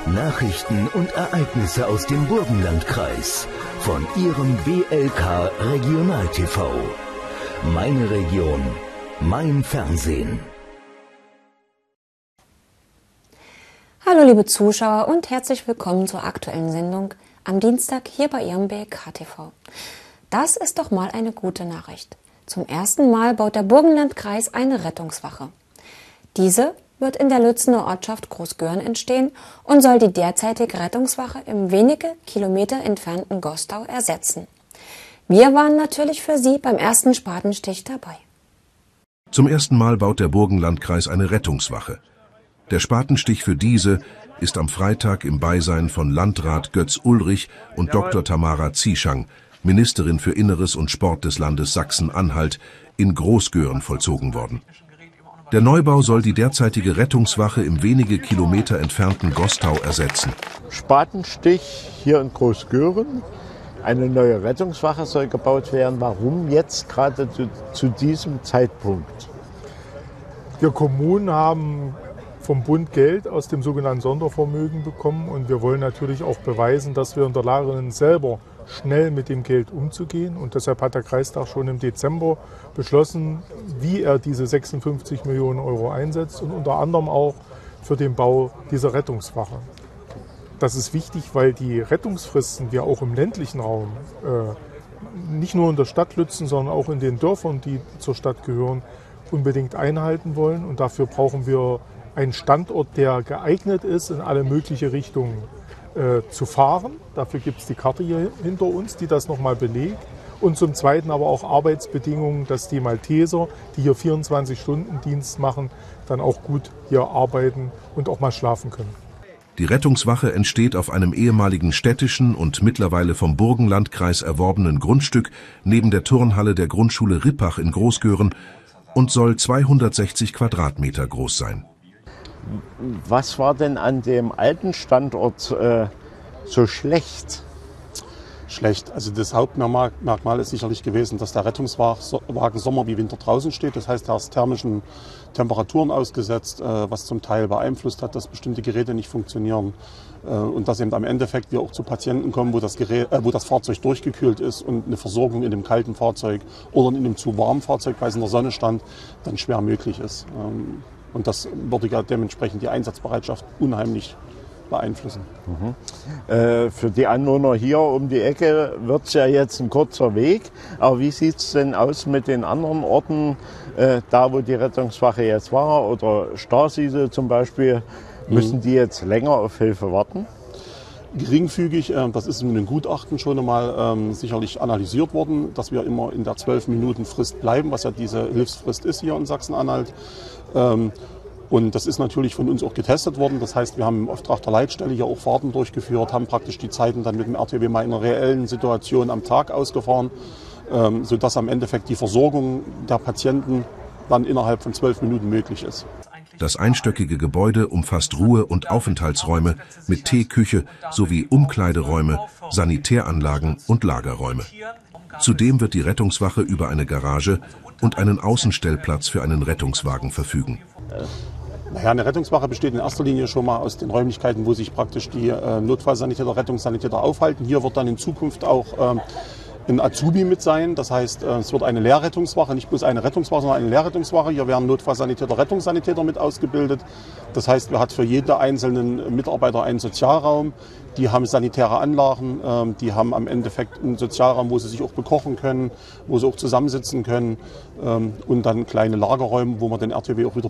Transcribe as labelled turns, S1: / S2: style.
S1: Nachrichten und Ereignisse aus dem Burgenlandkreis von Ihrem WLK Regional TV. Meine Region, mein Fernsehen.
S2: Hallo liebe Zuschauer und herzlich willkommen zur aktuellen Sendung am Dienstag hier bei Ihrem WLK TV. Das ist doch mal eine gute Nachricht. Zum ersten Mal baut der Burgenlandkreis eine Rettungswache. Diese wird in der Lützener Ortschaft Großgören entstehen und soll die derzeitige Rettungswache im wenige Kilometer entfernten Gostau ersetzen. Wir waren natürlich für Sie beim ersten Spatenstich dabei.
S3: Zum ersten Mal baut der Burgenlandkreis eine Rettungswache. Der Spatenstich für diese ist am Freitag im Beisein von Landrat Götz Ulrich und Dr. Tamara Zieschang, Ministerin für Inneres und Sport des Landes Sachsen-Anhalt, in Großgören vollzogen worden. Der Neubau soll die derzeitige Rettungswache im wenige Kilometer entfernten Gostau ersetzen.
S4: Spatenstich hier in Großgören. Eine neue Rettungswache soll gebaut werden. Warum jetzt gerade zu diesem Zeitpunkt?
S5: Wir Kommunen haben vom Bund Geld aus dem sogenannten Sondervermögen bekommen und wir wollen natürlich auch beweisen, dass wir in der Lage sind, selber schnell mit dem Geld umzugehen. Und deshalb hat der Kreistag schon im Dezember beschlossen, wie er diese 56 Millionen Euro einsetzt und unter anderem auch für den Bau dieser Rettungswache. Das ist wichtig, weil die Rettungsfristen wir auch im ländlichen Raum, nicht nur in der Stadt Lützen, sondern auch in den Dörfern, die zur Stadt gehören, unbedingt einhalten wollen. Und dafür brauchen wir einen Standort, der geeignet ist, in alle möglichen Richtungen zu fahren. Dafür gibt es die Karte hier hinter uns, die das nochmal belegt. Und zum Zweiten aber auch Arbeitsbedingungen, dass die Malteser, die hier 24-Stunden-Dienst machen, dann auch gut hier arbeiten und auch mal schlafen können.
S3: Die Rettungswache entsteht auf einem ehemaligen städtischen und mittlerweile vom Burgenlandkreis erworbenen Grundstück neben der Turnhalle der Grundschule Rippach in Großgören und soll 260 Quadratmeter groß sein.
S4: Was war denn an dem alten Standort so schlecht?
S6: Schlecht. Also das Hauptmerkmal ist sicherlich gewesen, dass der Rettungswagen Sommer wie Winter draußen steht. Das heißt, er ist thermischen Temperaturen ausgesetzt, was zum Teil beeinflusst hat, dass bestimmte Geräte nicht funktionieren. Und dass eben am Endeffekt wir auch zu Patienten kommen, wo das Fahrzeug durchgekühlt ist und eine Versorgung in dem kalten Fahrzeug oder in dem zu warmen Fahrzeug, weil es in der Sonne stand, dann schwer möglich ist. Und das würde ja dementsprechend die Einsatzbereitschaft unheimlich beeinflussen.
S4: Für die Anwohner hier um die Ecke wird es ja jetzt ein kurzer Weg. Aber wie sieht es denn aus mit den anderen Orten, da wo die Rettungswache jetzt war oder Starsiedel zum Beispiel? Müssen die jetzt länger auf Hilfe warten?
S6: Geringfügig, das ist in einem Gutachten schon einmal sicherlich analysiert worden, dass wir immer in der 12 Minuten Frist bleiben, was ja diese Hilfsfrist ist hier in Sachsen-Anhalt. Und das ist natürlich von uns auch getestet worden. Das heißt, wir haben im Auftrag der Leitstelle hier auch Fahrten durchgeführt, haben praktisch die Zeiten dann mit dem RTW mal in einer reellen Situation am Tag ausgefahren, sodass am Endeffekt die Versorgung der Patienten dann innerhalb von 12 Minuten möglich ist.
S3: Das einstöckige Gebäude umfasst Ruhe- und Aufenthaltsräume mit Teeküche sowie Umkleideräume, Sanitäranlagen und Lagerräume. Zudem wird die Rettungswache über eine Garage und einen Außenstellplatz für einen Rettungswagen verfügen.
S6: Naja, eine Rettungswache besteht in erster Linie schon mal aus den Räumlichkeiten, wo sich praktisch die Notfallsanitäter, Rettungssanitäter aufhalten. Hier wird dann in Zukunft auch ein Azubi mit sein. Das heißt, es wird eine Lehrrettungswache, nicht bloß eine Rettungswache, sondern eine Lehrrettungswache. Hier werden Notfallsanitäter, Rettungssanitäter mit ausgebildet. Das heißt, wir hat für jeden einzelnen Mitarbeiter einen Sozialraum. Die haben sanitäre Anlagen, die haben am Endeffekt einen Sozialraum, wo sie sich auch bekochen können, wo sie auch zusammensitzen können und dann kleine Lagerräume, wo man den RTW auch wieder